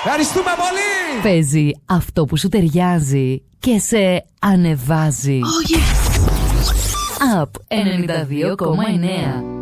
Ευχαριστούμε πολύ. Παίζει αυτό που σου ταιριάζει και σε ανεβάζει. Oh, yes. Up 92,9.